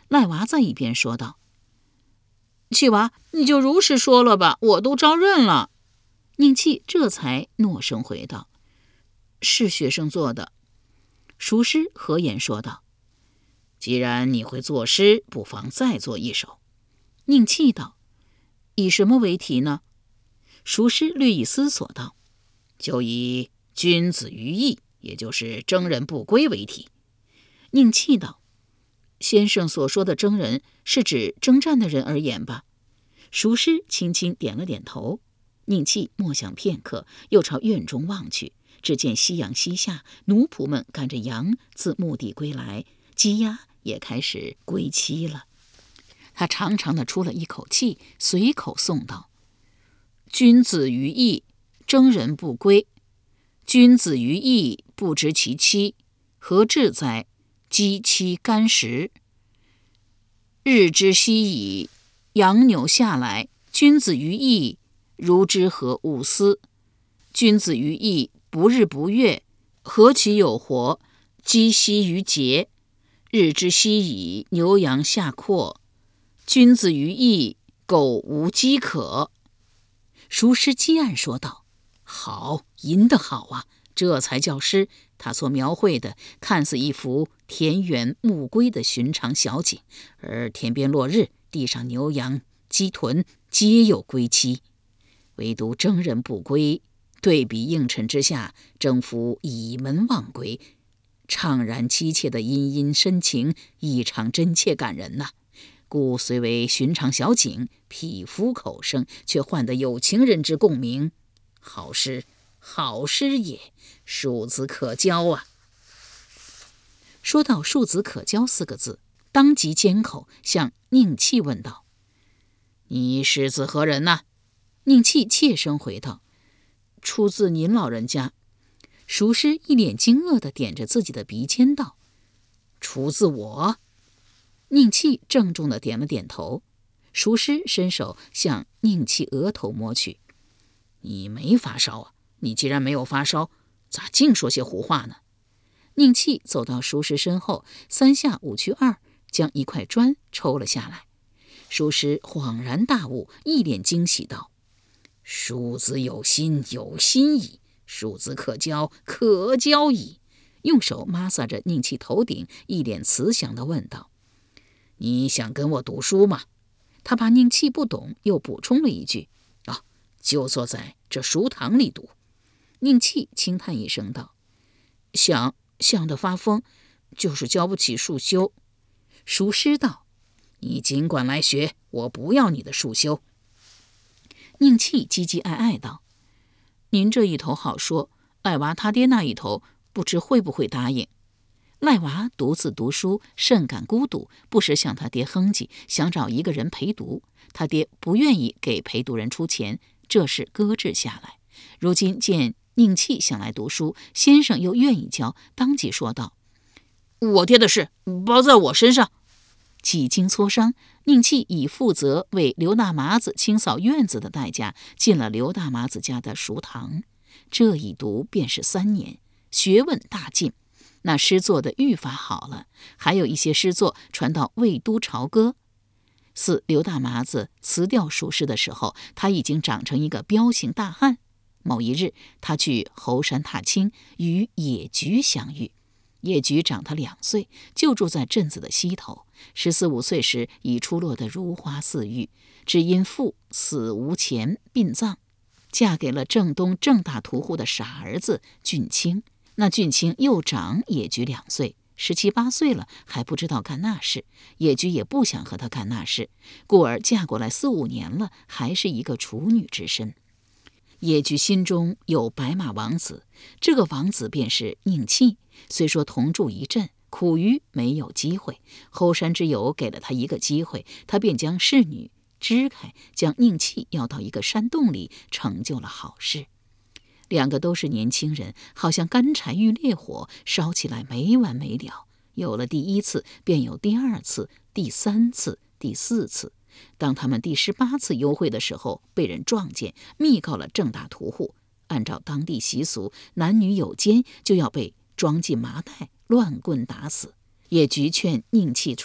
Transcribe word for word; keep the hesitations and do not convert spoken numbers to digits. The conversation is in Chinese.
赖娃在一边说道：气娃，你就如实说了吧，我都招认了。宁气这才诺声回道：是学生做的。熟师合言说道：既然你会作诗，不妨再做一首。宁气道：以什么为题呢？熟师略一思索道：就以君子于义，也就是征人不归为题。宁气道：先生所说的征人是指征战的人而言吧？熟师轻轻点了点头。宁气默想片刻，又朝院中望去，只见夕阳西下，奴仆们赶着羊自墓地归来，鸡鸭也开始归期了。他长长的出了一口气，随口诵道：君子于义，征人不归。君子于义，不知其妻，何至哉？鸡妻干食。日之夕矣，羊牛下来。君子于义，如之何勿思？君子于义，不日不月，何其有活？鸡息于节。日之夕矣，牛羊下阔。君子于义，苟无饥渴。熟师击案说道：好，吟得好啊，这才叫诗。他所描绘的看似一幅田园牧归的寻常小景，而天边落日，地上牛羊鸡豚皆有归期，唯独征人不归。对比映衬之下，征夫倚门望归，怅然凄切的殷殷深情异常真切感人呐、啊。故虽为寻常小景，匹夫口声，却换得有情人之共鸣。好诗，好诗也，庶子可教啊！说到庶子可教四个字，当即缄口，向宁气问道：你师自何人呐？宁气怯声回道：出自您老人家。熟师一脸惊愕地点着自己的鼻尖道：出自我？宁气郑重地点了点头。熟师伸手向宁气额头摸去：你没发烧啊？你既然没有发烧，咋净说些胡话呢？宁气走到熟师身后，三下五去二，将一块砖抽了下来。熟师恍然大悟，一脸惊喜道：庶子有心，有心矣；庶子可教，可教矣。用手抹撒着宁气头顶，一脸慈祥地问道：你想跟我读书吗？他怕宁气不懂，又补充了一句：啊，就坐在这书堂里读。宁气轻叹一声道：想想得发疯，就是教不起束修。熟师道：你尽管来学，我不要你的束修。宁气唧唧爱爱道：您这一头好说，赖娃他爹那一头不知会不会答应。赖娃独自读书，甚感孤独，不时向他爹哼唧，想找一个人陪读。他爹不愿意给陪读人出钱，这事搁置下来。如今见宁气想来读书，先生又愿意教，当即说道：我爹的事包在我身上。几经磋商，宁气以负责为刘大麻子清扫院子的代价，进了刘大麻子家的塾堂。这一读便是三年，学问大进。那诗作的语法好了，还有一些诗作传到魏都朝歌。似刘大麻子辞掉塾师的时候，他已经长成一个彪形大汉。某一日，他去猴山踏青，与野菊相遇。野菊长他两岁，就住在镇子的西头。十四五岁时，已出落得如花似玉，只因父死无钱殡葬，嫁给了正东郑大屠户的傻儿子俊清。那俊清又长野菊两岁，十七八岁了，还不知道干那事。野菊也不想和他干那事，故而嫁过来四五年了，还是一个处女之身。野菊心中有白马王子，这个王子便是宁气。虽说同住一镇，苦于没有机会，后山之友给了他一个机会，他便将侍女支开，将宁气要到一个山洞里，成就了好事。两个都是年轻人，好像干柴遇烈火，烧起来没完没了。有了第一次，便有第二次、第三次、第四次。当他们第十八次幽会的时候，被人撞见，密告了郑大屠户。按照当地习俗，男女有奸就要被装进麻袋，乱棍打死。野菊劝宁气